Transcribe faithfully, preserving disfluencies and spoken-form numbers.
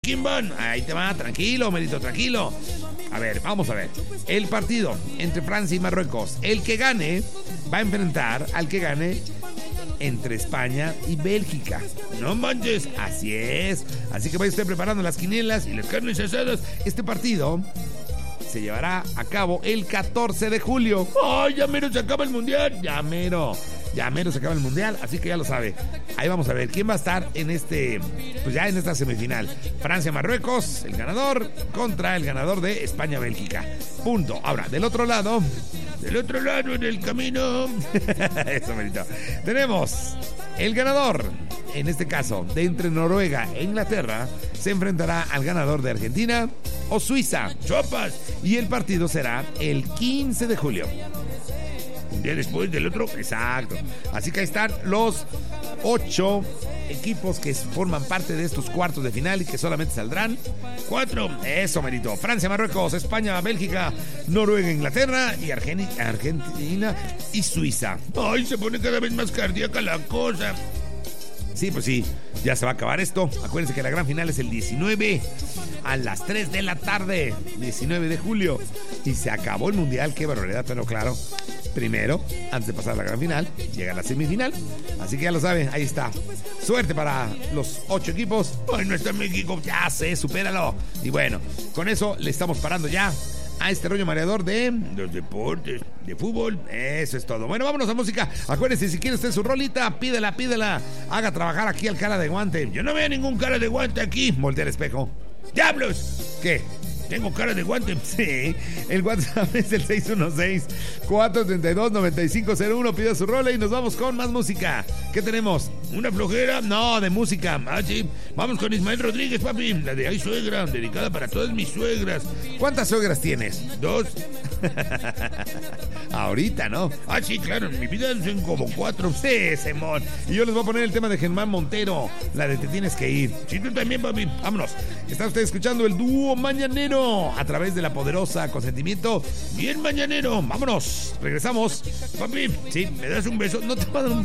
¿Quién van? Ahí te va, tranquilo, Merito, tranquilo. A ver, vamos a ver. El partido entre Francia y Marruecos. El que gane va a enfrentar al que gane entre España y Bélgica. No manches, así es. Así que vaya usted preparando las quinielas y las carnes asadas. Este partido se llevará a cabo el catorce de julio. ¡Ay, ya mero se acaba el mundial! Ya mero, ya mero se acaba el mundial, así que ya lo sabe. Ahí vamos a ver quién va a estar en este, pues ya en esta semifinal. Francia-Marruecos, el ganador contra el ganador de España-Bélgica. Punto. Ahora, del otro lado, del otro lado en el camino. Eso, Merito. Tenemos el ganador, en este caso, de entre Noruega e Inglaterra, se enfrentará al ganador de Argentina o Suiza. ¡Chopas! Y el partido será el quince de julio. Un día después del otro. Exacto. Así que ahí están los ocho equipos que forman parte de estos cuartos de final y que solamente saldrán cuatro. Eso, Merito. Francia, Marruecos, España, Bélgica, Noruega, Inglaterra y Argen- Argentina y Suiza. Ay, se pone cada vez más cardíaca la cosa. Sí, pues sí, ya se va a acabar esto. Acuérdense que la gran final es el diecinueve a las tres de la tarde, diecinueve de julio. Y se acabó el mundial, qué barbaridad, pero claro, primero, antes de pasar a la gran final, llega la semifinal. Así que ya lo saben, ahí está. Suerte para los ocho equipos. Ay, no está México, ya sé, supéralo. Y bueno, con eso le estamos parando ya a este rollo mareador de los deportes, de fútbol. Eso es todo. Bueno, vámonos a música. Acuérdense, si quiere usted su rolita, pídela, pídela. Haga trabajar aquí al cara de guante. Yo no veo ningún cara de guante aquí. Voltea el espejo. ¡Diablos! ¿Qué? ¿Tengo cara de guante? Sí. El WhatsApp es el seis uno seis, cuatro tres dos, nueve cinco cero uno. Pida su rola y nos vamos con más música. ¿Qué tenemos? ¿Una flojera? No, de música. Ah, sí. Vamos con Ismael Rodríguez, papi. La de Ay Suegra, dedicada para todas mis suegras. ¿Cuántas suegras tienes? Dos. Ahorita, ¿no? Ah, sí, claro. En mi vida son como cuatro. Sí, Simón. Y yo les voy a poner el tema de Germán Montero. La de Te Tienes Que Ir. Sí, tú también, papi. Vámonos. Está usted escuchando el dúo mañanero a través de la poderosa Consentimiento. Bien mañanero. Vámonos. Regresamos. Papi, sí, me das un beso. No te va a dar un